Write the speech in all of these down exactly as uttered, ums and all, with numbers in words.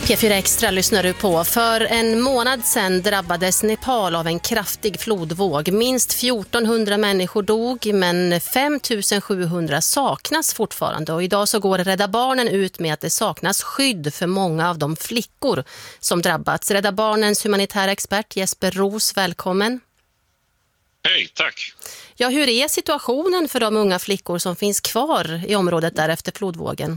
P fyra Extra lyssnar du på. För en månad sedan drabbades Nepal av en kraftig flodvåg. Minst fjortonhundra människor dog, men fem tusen sjuhundra saknas fortfarande. Och idag så går Rädda Barnen ut med att det saknas skydd för många av de flickor som drabbats. Rädda Barnens humanitära expert Jesper Roos, välkommen. Hej, tack. Ja, hur är situationen för de unga flickor som finns kvar i området där efter flodvågen?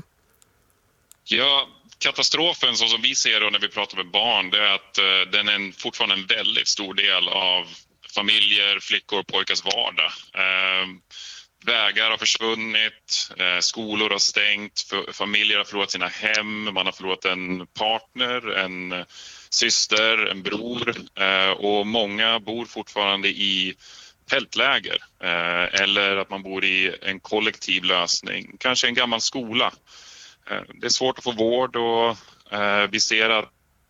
Ja, katastrofen så som vi ser det när vi pratar med barn, det är att uh, den är en, fortfarande en väldigt stor del av familjer, flickor och pojkars vardag. Uh, vägar har försvunnit, uh, skolor har stängt, f- familjer har förlorat sina hem, man har förlorat en partner, en uh, syster, en bror uh, och många bor fortfarande i tältläger uh, eller att man bor i en kollektiv lösning, kanske en gammal skola. Det är svårt att få vård och eh, vi ser att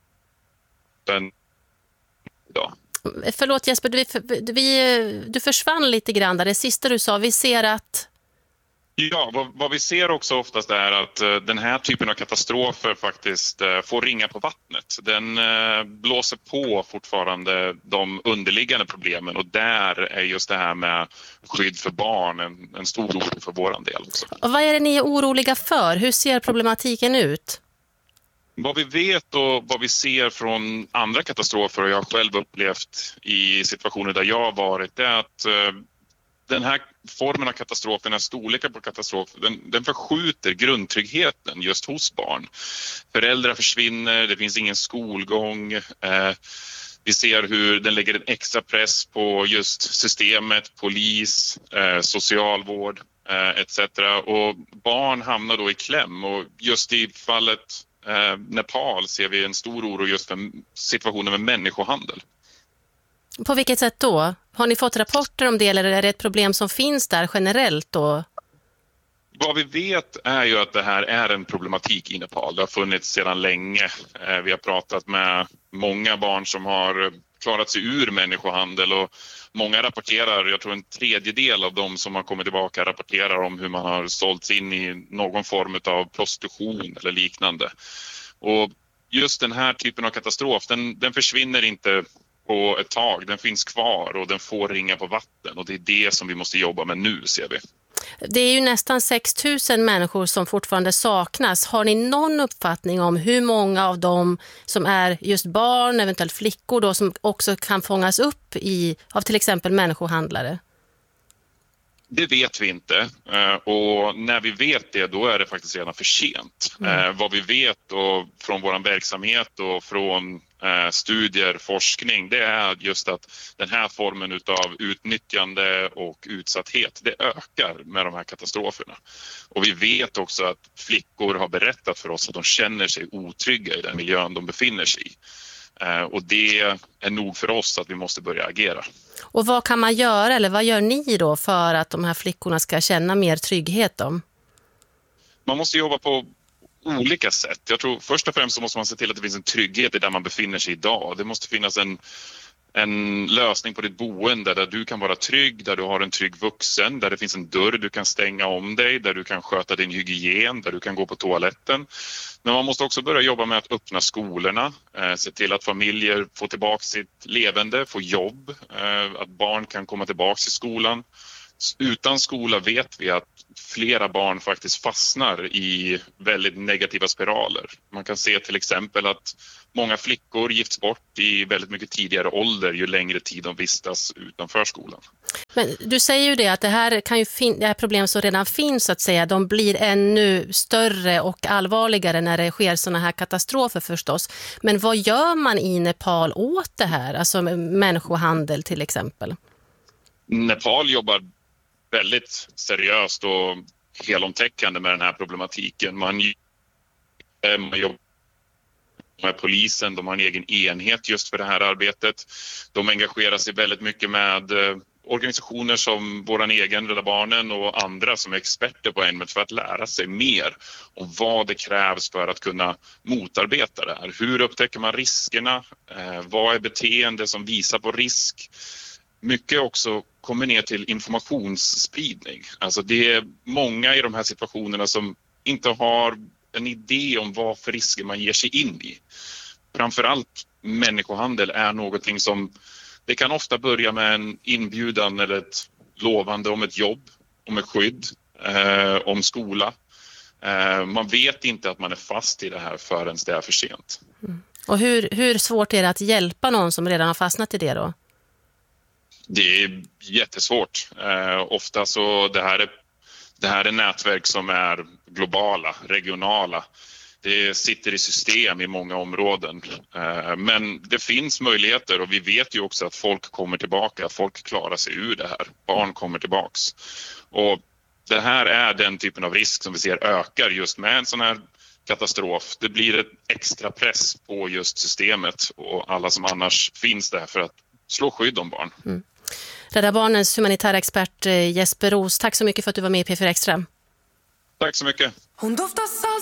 den idag. Förlåt Jesper, du, vi, du försvann lite grann där. Det sista du sa, vi ser att... Ja, vad, vad vi ser också oftast är att uh, den här typen av katastrofer faktiskt uh, får ringa på vattnet. Den uh, blåser på fortfarande de underliggande problemen och där är just det här med skydd för barn en, en stor oro för våran del också. Och vad är det ni är oroliga för? Hur ser problematiken ut? Vad vi vet och vad vi ser från andra katastrofer och jag har själv upplevt i situationer där jag har varit är att uh, den här formen av katastrofen, den här storleken på katastrof, den, den förskjuter grundtryggheten just hos barn. Föräldrar försvinner, det finns ingen skolgång. Eh, vi ser hur den lägger en extra press på just systemet, polis, eh, socialvård eh, et cetera. Och barn hamnar då i kläm och just i fallet eh, Nepal ser vi en stor oro just för situationen med människohandel. På vilket sätt då? Har ni fått rapporter om det eller är det ett problem som finns där generellt då? Vad vi vet är ju att det här är en problematik i Nepal. Det har funnits sedan länge. Vi har pratat med många barn som har klarat sig ur människohandel och många rapporterar, jag tror en tredjedel av dem som har kommit tillbaka rapporterar om hur man har sålts in i någon form av prostitution eller liknande. Och just den här typen av katastrof, den, den försvinner inte på ett tag. Den finns kvar och den får ringa på vatten och det är det som vi måste jobba med nu, ser vi. Det är ju nästan sex tusen människor som fortfarande saknas. Har ni någon uppfattning om hur många av dem som är just barn, eventuellt flickor då, som också kan fångas upp i, av till exempel människohandlare? Det vet vi inte och när vi vet det då är det faktiskt redan för sent. Mm. Vad vi vet och från vår verksamhet och från studier, forskning, det är just att den här formen av utnyttjande och utsatthet, det ökar med de här katastroferna. Och vi vet också att flickor har berättat för oss att de känner sig otrygga i den miljön de befinner sig i. Och det är nog för oss att vi måste börja agera. Och vad kan man göra eller vad gör ni då för att de här flickorna ska känna mer trygghet då? Man måste jobba på olika sätt. Jag tror först och främst så måste man se till att det finns en trygghet i där man befinner sig idag. Det måste finnas en, en lösning på ditt boende där du kan vara trygg, där du har en trygg vuxen, där det finns en dörr du kan stänga om dig, där du kan sköta din hygien, där du kan gå på toaletten. Men man måste också börja jobba med att öppna skolorna, eh, se till att familjer får tillbaka sitt levande, får jobb, eh, att barn kan komma tillbaka till skolan. Utan skola vet vi att flera barn faktiskt fastnar i väldigt negativa spiraler. Man kan se till exempel att många flickor gifts bort i väldigt mycket tidigare ålder ju längre tid de vistas utanför skolan. Men du säger ju det att det här, kan ju fin- det här problem som redan finns så att säga, de blir ännu större och allvarligare när det sker såna här katastrofer förstås. Men vad gör man i Nepal åt det här? Alltså människohandel till exempel. Nepal jobbar väldigt seriöst och helomtäckande med den här problematiken. Man, man jobbar med polisen, de har en egen enhet just för det här arbetet. De engagerar sig väldigt mycket med organisationer som våran egen Rädda Barnen och andra som är experter på ämnet för att lära sig mer om vad det krävs för att kunna motarbeta det här. Hur upptäcker man riskerna? Eh, vad är beteende som visar på risk? Mycket också kommer ner till informationsspridning. Alltså det är många i de här situationerna som inte har en idé om vad för risker man ger sig in i. Framförallt människohandel är någonting som, det kan ofta börja med en inbjudan eller ett lovande om ett jobb, om ett skydd, eh, om skola. Eh, man vet inte att man är fast i det här förrän det är för sent. Mm. Och hur, hur svårt är det att hjälpa någon som redan har fastnat i det då? Det är jättesvårt. Eh, ofta så det här är, det här är nätverk som är globala, regionala. Det sitter i system i många områden. Eh, men det finns möjligheter och vi vet ju också att folk kommer tillbaka. Folk klarar sig ur det här. Barn kommer tillbaks. Och det här är den typen av risk som vi ser ökar just med en sån här katastrof. Det blir en extra press på just systemet och alla som annars finns där för att slå skydd om barn. Mm. Rädda Barnens humanitära expert Jesper Roos, tack så mycket för att du var med i P fyra Extra. Tack så mycket. Hon doftar salt